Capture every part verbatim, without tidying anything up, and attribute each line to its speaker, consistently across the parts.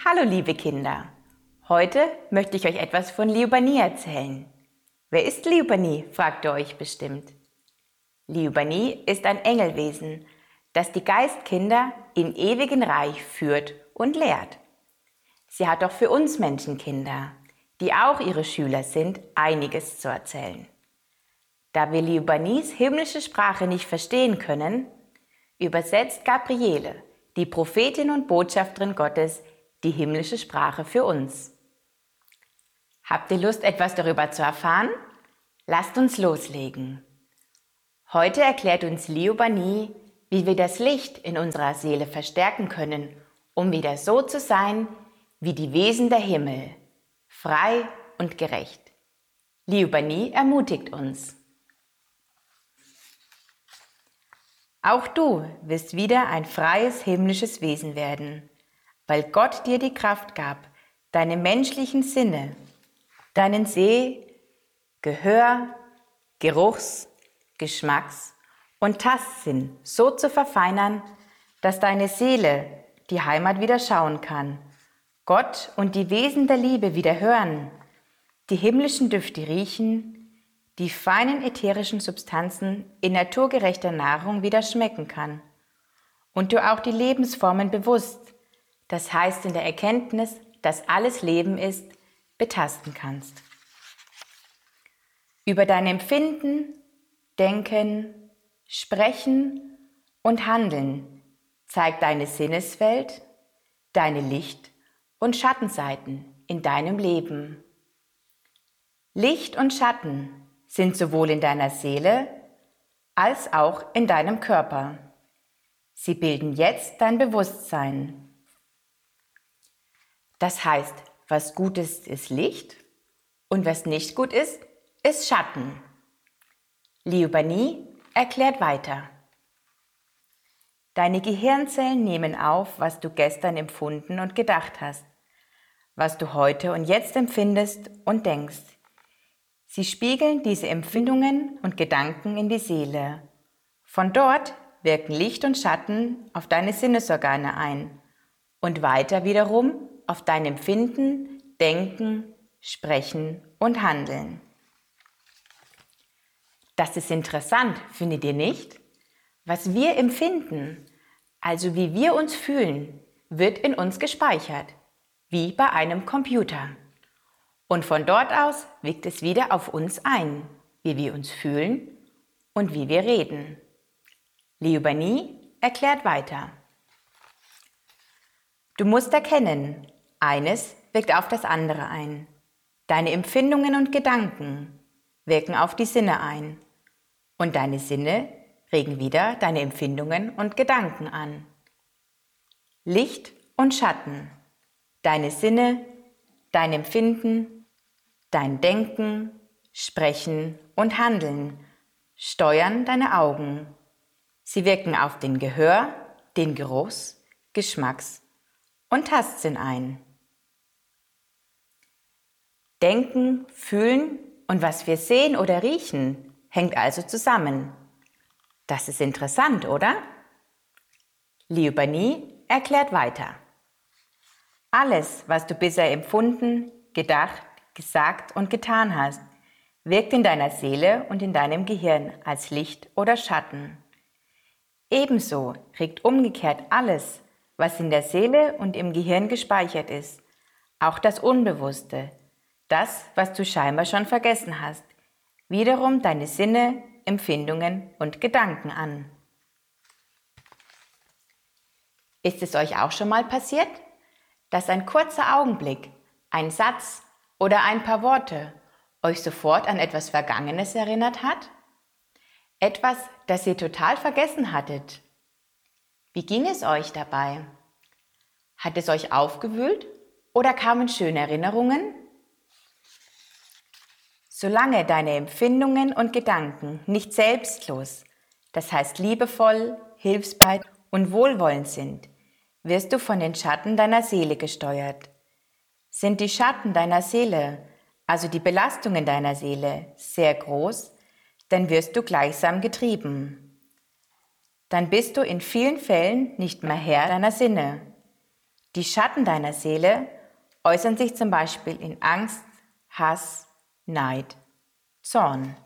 Speaker 1: Hallo liebe Kinder, heute möchte ich euch etwas von Liubani erzählen. Wer ist Liubani, fragt ihr euch bestimmt. Liubani ist ein Engelwesen, das die Geistkinder im ewigen Reich führt und lehrt. Sie hat auch für uns Menschenkinder, die auch ihre Schüler sind, einiges zu erzählen. Da wir Liubanis himmlische Sprache nicht verstehen können, übersetzt Gabriele, die Prophetin und Botschafterin Gottes, die himmlische Sprache für uns. Habt ihr Lust, etwas darüber zu erfahren? Lasst uns loslegen. Heute erklärt uns Liubani, wie wir das Licht in unserer Seele verstärken können, um wieder so zu sein wie die Wesen der Himmel, frei und gerecht. Liubani ermutigt uns. Auch du wirst wieder ein freies himmlisches Wesen werden, weil Gott dir die Kraft gab, deine menschlichen Sinne, deinen Seh-, Gehör-, Geruchs-, Geschmacks- und Tastsinn so zu verfeinern, dass deine Seele die Heimat wieder schauen kann, Gott und die Wesen der Liebe wieder hören, die himmlischen Düfte riechen, die feinen ätherischen Substanzen in naturgerechter Nahrung wieder schmecken kann und du auch die Lebensformen bewusst, das heißt in der Erkenntnis, dass alles Leben ist, betasten kannst. Über dein Empfinden, Denken, Sprechen und Handeln zeigt deine Sinneswelt, deine Licht- und Schattenseiten in deinem Leben. Licht und Schatten sind sowohl in deiner Seele als auch in deinem Körper. Sie bilden jetzt dein Bewusstsein. Das heißt, was gut ist, ist Licht und was nicht gut ist, ist Schatten. Liubani erklärt weiter. Deine Gehirnzellen nehmen auf, was du gestern empfunden und gedacht hast, was du heute und jetzt empfindest und denkst. Sie spiegeln diese Empfindungen und Gedanken in die Seele. Von dort wirken Licht und Schatten auf deine Sinnesorgane ein und weiter wiederum auf dein Empfinden, Denken, Sprechen und Handeln. Das ist interessant, findet ihr nicht? Was wir empfinden, also wie wir uns fühlen, wird in uns gespeichert, wie bei einem Computer. Und von dort aus wirkt es wieder auf uns ein, wie wir uns fühlen und wie wir reden. Liubani erklärt weiter. Du musst erkennen, eines wirkt auf das andere ein. Deine Empfindungen und Gedanken wirken auf die Sinne ein. Und deine Sinne regen wieder deine Empfindungen und Gedanken an. Licht und Schatten, deine Sinne, dein Empfinden, dein Denken, Sprechen und Handeln steuern deine Augen. Sie wirken auf den Gehör, den Geruchs-, Geschmacks- und Tastsinn ein. Denken, Fühlen und was wir sehen oder riechen, hängt also zusammen. Das ist interessant, oder? Liubani erklärt weiter. Alles, was du bisher empfunden, gedacht, gesagt und getan hast, wirkt in deiner Seele und in deinem Gehirn als Licht oder Schatten. Ebenso regt umgekehrt alles, was in der Seele und im Gehirn gespeichert ist, auch das Unbewusste, das, was du scheinbar schon vergessen hast, wiederum deine Sinne, Empfindungen und Gedanken an. Ist es euch auch schon mal passiert, dass ein kurzer Augenblick, ein Satz oder ein paar Worte euch sofort an etwas Vergangenes erinnert hat? Etwas, das ihr total vergessen hattet. Wie ging es euch dabei? Hat es euch aufgewühlt oder kamen schöne Erinnerungen? Solange deine Empfindungen und Gedanken nicht selbstlos, das heißt liebevoll, hilfsbereit und wohlwollend sind, wirst du von den Schatten deiner Seele gesteuert. Sind die Schatten deiner Seele, also die Belastungen deiner Seele, sehr groß, dann wirst du gleichsam getrieben. Dann bist du in vielen Fällen nicht mehr Herr deiner Sinne. Die Schatten deiner Seele äußern sich zum Beispiel in Angst, Hass, Neid, Zorn.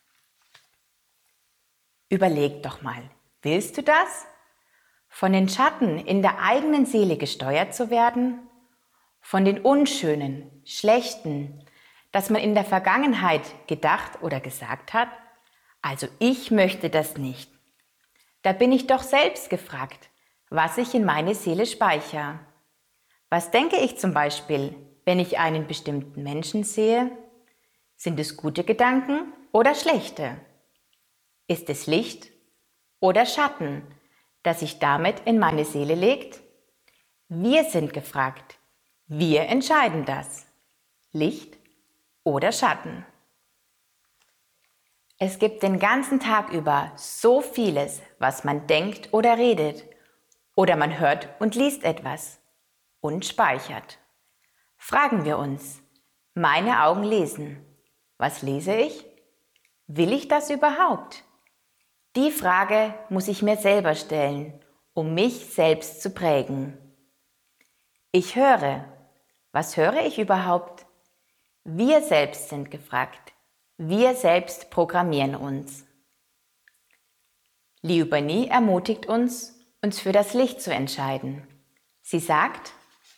Speaker 1: Überleg doch mal, willst du das? Von den Schatten in der eigenen Seele gesteuert zu werden? Von den Unschönen, Schlechten, das man in der Vergangenheit gedacht oder gesagt hat? Also ich möchte das nicht. Da bin ich doch selbst gefragt, was ich in meine Seele speichere. Was denke ich zum Beispiel, wenn ich einen bestimmten Menschen sehe? Sind es gute Gedanken oder schlechte? Ist es Licht oder Schatten, das sich damit in meine Seele legt? Wir sind gefragt. Wir entscheiden das. Licht oder Schatten. Es gibt den ganzen Tag über so vieles, was man denkt oder redet. Oder man hört und liest etwas und speichert. Fragen wir uns, meine Augen lesen. Was lese ich? Will ich das überhaupt? Die Frage muss ich mir selber stellen, um mich selbst zu prägen. Ich höre. Was höre ich überhaupt? Wir selbst sind gefragt. Wir selbst programmieren uns. Liu Banni ermutigt uns, uns für das Licht zu entscheiden. Sie sagt,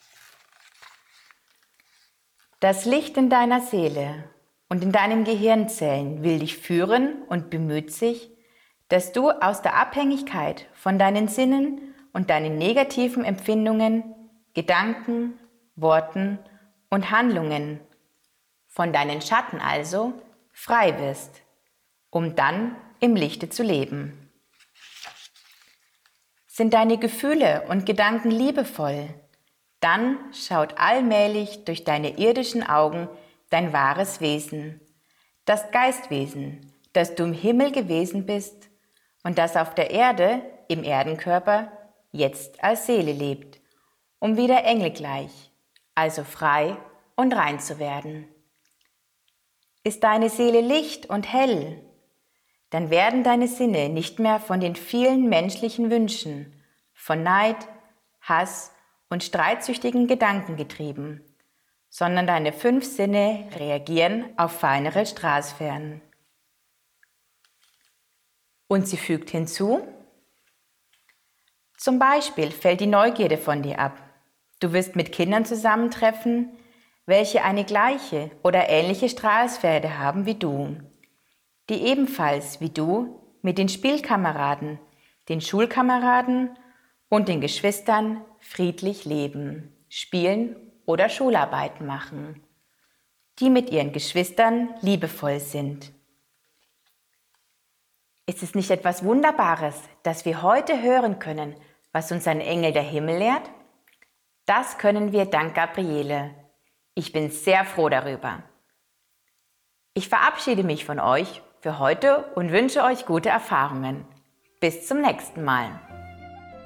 Speaker 1: das Licht in deiner Seele und in deinen Gehirnzellen will dich führen und bemüht sich, dass du aus der Abhängigkeit von deinen Sinnen und deinen negativen Empfindungen, Gedanken, Worten und Handlungen, von deinen Schatten also, frei wirst, um dann im Lichte zu leben. Sind deine Gefühle und Gedanken liebevoll, dann schaut allmählich durch deine irdischen Augen dein wahres Wesen, das Geistwesen, das du im Himmel gewesen bist und das auf der Erde, im Erdenkörper, jetzt als Seele lebt, um wieder engelgleich, also frei und rein zu werden. Ist deine Seele licht und hell, dann werden deine Sinne nicht mehr von den vielen menschlichen Wünschen, von Neid, Hass und streitsüchtigen Gedanken getrieben, sondern deine fünf Sinne reagieren auf feinere Straßsphären. Und sie fügt hinzu, zum Beispiel fällt die Neugierde von dir ab. Du wirst mit Kindern zusammentreffen, welche eine gleiche oder ähnliche Strahlsphäre haben wie du, die ebenfalls wie du mit den Spielkameraden, den Schulkameraden und den Geschwistern friedlich leben, spielen oder Schularbeiten machen, die mit ihren Geschwistern liebevoll sind. Ist es nicht etwas Wunderbares, dass wir heute hören können, was uns ein Engel der Himmel lehrt? Das können wir dank Gabriele. Ich bin sehr froh darüber. Ich verabschiede mich von euch für heute und wünsche euch gute Erfahrungen. Bis zum nächsten Mal.